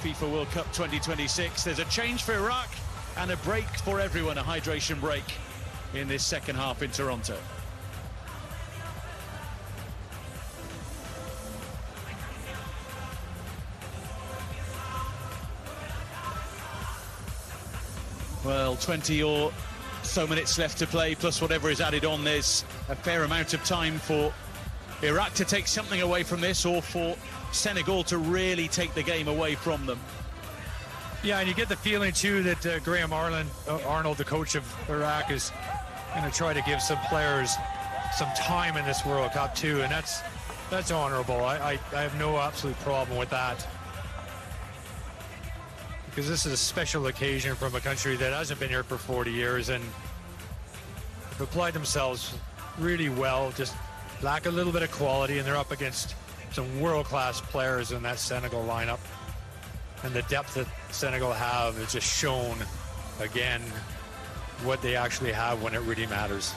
FIFA World Cup 2026. There's a change for Iraq and a break for everyone, a hydration break in this second half in Toronto. Well, 20 or so minutes left to play, plus whatever is added on. There's a fair amount of time for Iraq to take something away from this, or for Senegal to really take the game away from them. Yeah, and you get the feeling, too, that Graham Arnold, the coach of Iraq, is going to try to give some players some time in this World Cup, too, and that's honorable. I have no absolute problem with that. Because this is a special occasion from a country that hasn't been here for 40 years and have applied themselves really well, just lack a little bit of quality, and they're up against some world-class players in that Senegal lineup. And the depth that Senegal have has just shown, again, what they actually have when it really matters.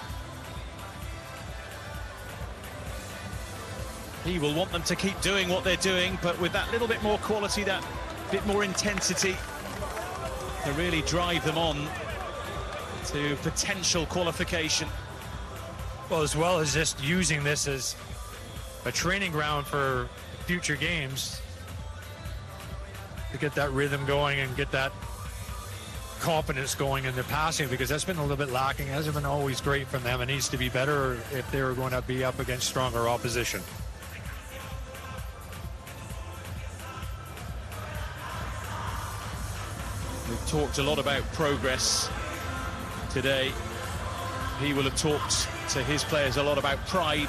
He will want them to keep doing what they're doing, but with that little bit more quality, that bit more intensity to really drive them on to potential qualification. Well, as well as just using this as a training ground for future games, to get that rhythm going and get that confidence going in their passing, because that's been a little bit lacking. It hasn't been always great from them. It needs to be better if they're going to be up against stronger opposition. We've talked a lot about progress today. He will have talked to his players a lot about pride,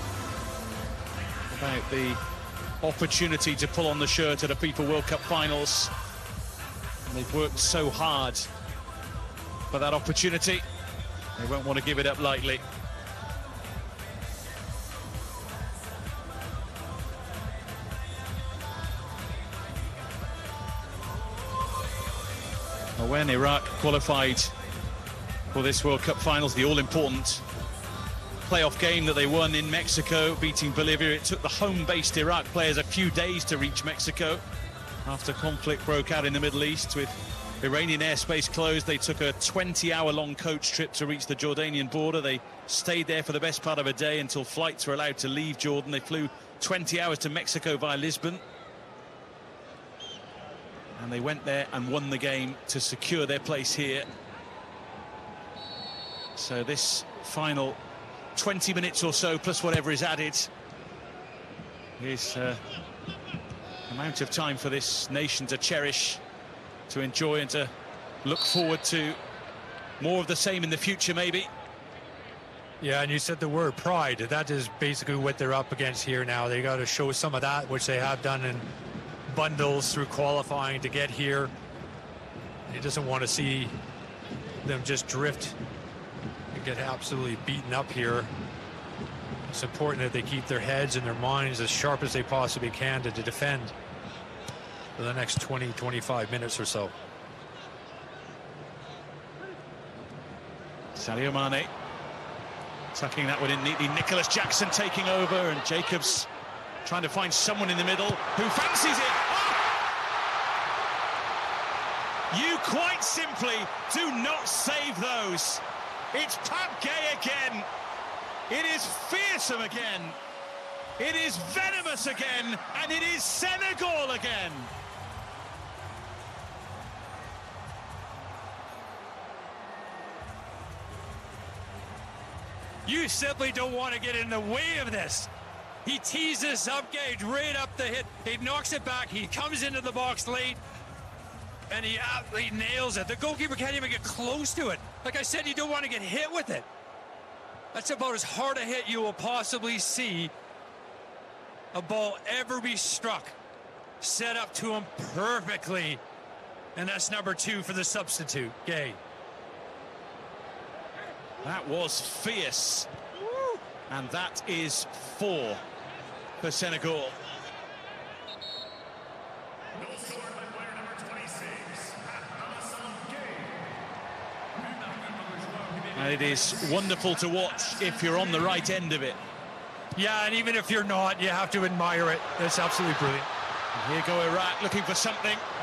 about the opportunity to pull on the shirt at a FIFA World Cup finals. And they've worked so hard for that opportunity. They won't want to give it up lightly. When Iraq qualified for this World Cup finals, the all-important playoff game that they won in Mexico, beating Bolivia, it took the home-based Iraq players a few days to reach Mexico after conflict broke out in the Middle East. With Iranian airspace closed, they took a 20-hour-long coach trip to reach the Jordanian border. They stayed there for the best part of a day until flights were allowed to leave Jordan. They flew 20 hours to Mexico via Lisbon. And they went there and won the game to secure their place here. So this final 20 minutes or so, plus whatever is added, is amount of time for this nation to cherish, to enjoy, and to look forward to more of the same in the future, maybe. Yeah, and you said the word pride. That is basically what they're up against here now. They got to show some of that, which they have done in bundles through qualifying to get here. He doesn't want to see them just drift and get absolutely beaten up here. It's important that they keep their heads and their minds as sharp as they possibly can to defend for the next 20-25 minutes or so. Sadio Mane tucking that one in neatly. Nicholas Jackson taking over, and Jacobs trying to find someone in the middle who fancies it. You quite simply do not save those. It's Pape Gueye again. It is fearsome again. It is venomous again. And it is Senegal again. You simply don't want to get in the way of this. He teases up Gage right up the hit. He knocks it back. He comes into the box late, and he nails it. The goalkeeper can't even get close to it. Like I said, you don't want to get hit with it. That's about as hard a hit you will possibly see a ball ever be struck. Set up to him perfectly. And that's number 2 for the substitute, Gueye. That was fierce. And that is 4 for Senegal. And it is wonderful to watch if you're on the right end of it. Yeah, and even if you're not, you have to admire it. It's absolutely brilliant. Here go Iraq looking for something.